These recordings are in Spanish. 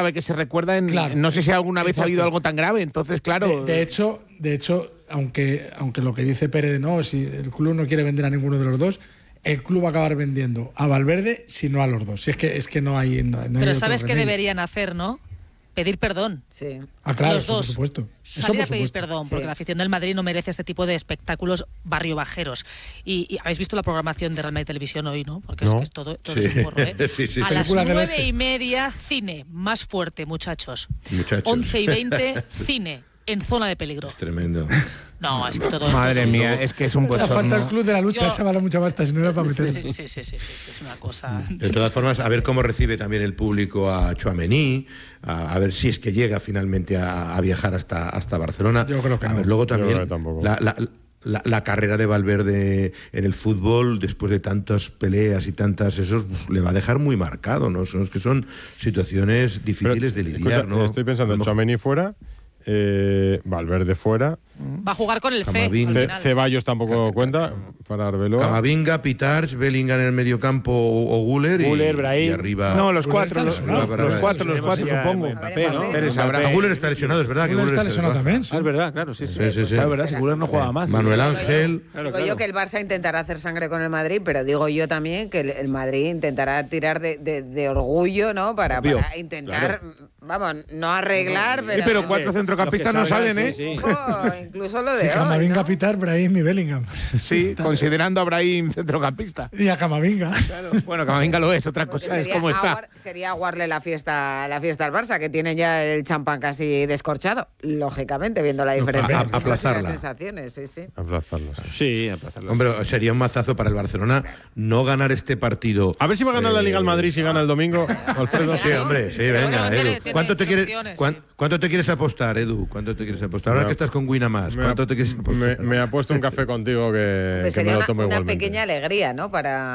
grave que se recuerda. Claro. No sé si alguna vez ha habido algo tan grave. Entonces, claro. De hecho, aunque lo que dice Pérez, no, si el club no quiere vender a ninguno de los dos, el club va a acabar vendiendo a Valverde, si no a los dos. Si es que no hay. No hay Pero sabes qué deberían hacer, ¿no? Pedir perdón. Sí. Claro, los dos. por supuesto. Salir a pedir supuesto. perdón, porque la afición del Madrid no merece este tipo de espectáculos barrio bajeros. Y habéis visto la programación de Real Madrid Televisión hoy, ¿no? Porque es que es todo es un porro, ¿eh? Sí. A las Película del 9:30, cine, más fuerte, muchachos. 11:20, cine, en zona de peligro. Es tremendo. No, es que todo. Madre mía, es que es un La bochorno. falta el club de la lucha, esa vale mucha pasta, si no era para meter. Sí, es una cosa. De todas formas, a ver cómo recibe también el público a Tchouaméni, a ver si es que llega finalmente a viajar hasta Barcelona. Yo creo que a no. ver, luego también Yo creo que tampoco. la carrera de Valverde en el fútbol, después de tantas peleas y tantas esos, le va a dejar muy marcado, ¿no? Son situaciones difíciles de lidiar, Escucha, ¿no? Estoy pensando en Tchouaméni fuera, Valverde fuera, Va a jugar con el C. Camavinga. al final. Ceballos tampoco cuenta para Arbeloa. Camavinga, Pitarch, Bellingham en el mediocampo o Guller, Guller, y Brahim. arriba. No, los Guller cuatro, está los lesionado. cuatro, supongo. Mbappé, ¿no? Pérez habrá. Ah, Guller está lesionado, es verdad. que Guller está Guller se lesionado baja. también. Sí. Ah, es verdad, claro, sí. Sí. Está verdad, si Guller no juega más. Manuel Ángel. Digo yo que el Barça intentará hacer sangre con el Madrid, pero digo yo también que el Madrid intentará tirar de orgullo, ¿no? Para intentar, vamos, no arreglar, Pero cuatro centrocampistas no salen, ¿eh? incluso lo de Sí, hoy, Camavinga, ¿no? Pitar, Brahim y Bellingham. Sí, considerando a Brahim centrocampista. Y a Camavinga. Bueno, Camavinga lo es, otra Porque cosa es cómo está. sería aguarle la fiesta al Barça, que tiene ya el champán casi descorchado, lógicamente, viendo la diferencia. aplazarla. Las sensaciones, sí. Aplazarlos. Sí, aplazarlo. Hombre, sería un mazazo para el Barcelona no ganar este partido. A ver si va a ganar la Liga al Madrid si gana el domingo, Alfredo. Sí, hombre, sí, venga, tiene Edu. ¿Cuánto te quieres, opciones, ¿cuánto te quieres apostar, Edu? ¿Cuánto te quieres apostar? Ahora que estás con Winamás, ¿cuánto te quieres apostar? Me ha puesto un café contigo que me Sería lo tomo una igualmente. pequeña alegría, ¿no?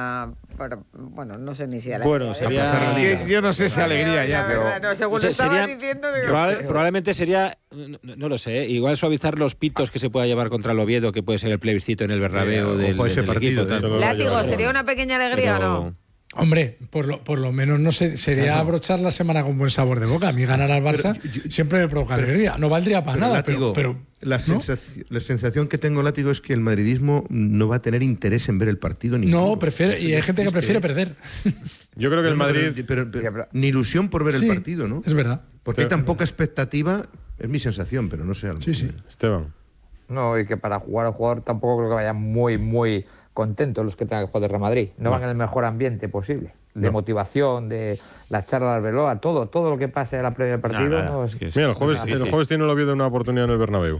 Bueno, no sé ni si alegría. Bueno, sería... Yo no sé si alegría ya, pero. No, según lo estaba diciendo, digo, probablemente sería, no lo sé, igual suavizar los pitos que se pueda llevar contra el Oviedo, que puede ser el plebiscito en el Bernabéu ojo a ese del partido, equipo. Eso lo Látigo, lleva. ¿sería una pequeña alegría o no? Hombre, por lo menos no sé, sería abrochar la semana con buen sabor de boca. A mí ganar al Barça siempre me provoca alegría. No valdría para nada, Látigo, pero la ¿no? sensación que tengo, Látigo, es que el madridismo no va a tener interés en ver el partido ni No, prefiere, y hay gente que prefiere perder. Yo creo que el Madrid... Pero ni ilusión por ver Sí, el partido, ¿no? Es verdad. Porque hay tan poca expectativa, es mi sensación, pero no sé. Sí. Esteban. No, y que para jugar al jugador tampoco creo que vayan muy contentos los que tengan que jugar de Real Madrid. No van en el mejor ambiente posible. De motivación, de la charla de Arbeloa, todo lo que pase a la previa del partido. No, es que Mira, el jueves tiene el Oviedo una oportunidad en el Bernabéu.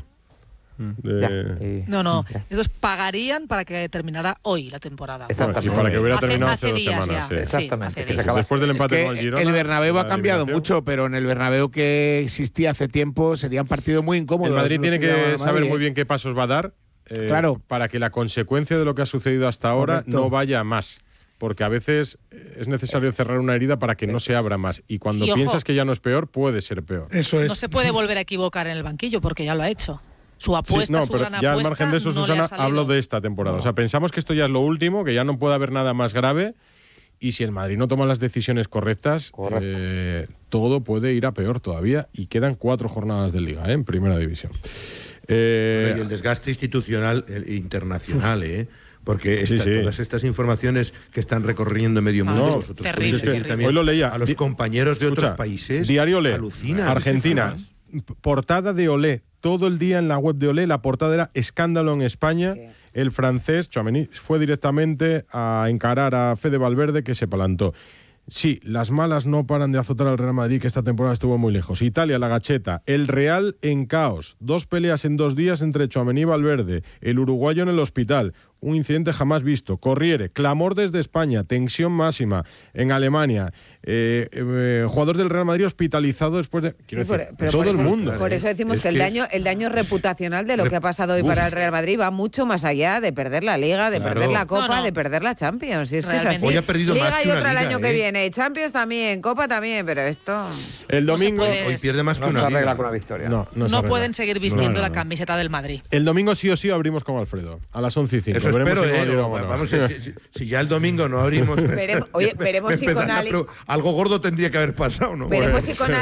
No. Estos pagarían para que terminara hoy la temporada. Exactamente. Y para que hubiera terminado hace hace 2 días semanas. ya. Sí. Exactamente. hace Que se días. acaba- Después del empate Que con el Girona. el Bernabéu ha la cambiado eliminación. mucho, pero en el Bernabéu que existía hace tiempo sería un partido muy incómodo. El Madrid Es lo tiene llama que el saber Madrid, muy bien qué pasos va a dar Claro. para que la consecuencia de lo que ha sucedido hasta ahora Correcto. no vaya a más. Porque a veces es necesario cerrar una herida para que no se abra más. Y cuando Y ojo. piensas que ya no es peor, puede ser peor. Eso es. No se puede volver a equivocar en el banquillo porque ya lo ha hecho. Su Sí, apuesta, no, su pero gran ya al apuesta, margen de eso, no le ha Susana, salido. hablo de esta temporada. O sea, pensamos que esto ya es lo último, que ya no puede haber nada más grave. Y si el Madrid no toma las decisiones correctas, todo puede ir a peor todavía. Y quedan 4 jornadas de Liga, en Primera División. Y el desgaste institucional internacional, porque Sí. todas estas informaciones que están recorriendo medio mundo, No, vosotros terrible, podéis seguir terrible. también Hoy lo leía. a los compañeros de Escucha, otros países. Diario Olé, alucinan. Argentina, portada de Olé. Todo el día en la web de Olé, la portada era escándalo en España. El francés, Tchouaméni, fue directamente a encarar a Fede Valverde, que se plantó. Sí, las malas no paran de azotar al Real Madrid, que esta temporada estuvo muy lejos. Italia, la Gacheta. El Real en caos. 2 peleas en 2 días entre Tchouaméni y Valverde. El uruguayo en el hospital. Un incidente jamás visto. Corriere. Clamor desde España. Tensión máxima. En Alemania. Jugador del Real Madrid hospitalizado después de... Quiero decir, pero todo por el eso- mundo. Por eso decimos Es que que el daño reputacional de lo que ha pasado hoy para el Real Madrid va mucho más allá de perder la Liga, de Claro. perder la Copa, No. de perder la Champions. Y es que es Realmente. así. Hoy ha perdido Liga más que y una otra el Liga, año que viene. Champions también, Copa también, pero esto... El domingo... No se puede- Hoy pierde más que No se una arregla liga. con una victoria. No se No arregla. pueden seguir vistiendo la camiseta del Madrid. El domingo sí o sí abrimos con Alfredo. A las 11:05. Eso Veremos espero, si con Madrid o no. Vamos, si ya el domingo no abrimos... Veremos si con Pero algo gordo tendría que haber pasado, ¿no? Veremos si con